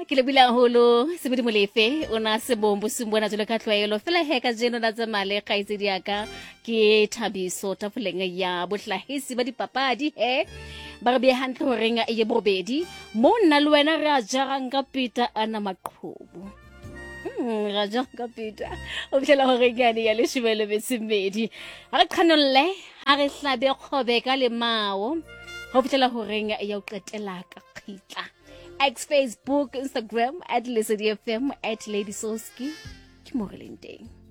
ke le bila holo se mo molefe o na se bombo se mbona jole ka tlwaelo fela he ka jeno na tsa male ga itse di aka ke Thabiso tafoleng ya bohlahisi ba dipapadi he ba re be hantle ho renga e bobedi mo nna le wena re a jarang ka pita ana maqhubu ra jang ka pita o botlela ho rengane ya le shibele besimedi ha re qhanolle ha re hlabe khobe ka le mao ho botlela ho renga ya o qetela ka khitla X Facebook Instagram @LeSediFM @LadySoski ke mo releng teng